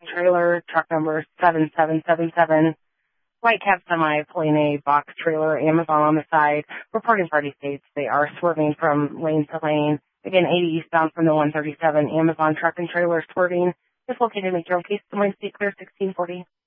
trailer, truck number 7777. White cab semi pulling a box trailer, Amazon on the side. Reporting party states they are swerving from lane to lane. Again, 80 eastbound from the 137. Amazon truck and trailer swerving. It's located in McDermott Case, Des Moines State Clear 1640.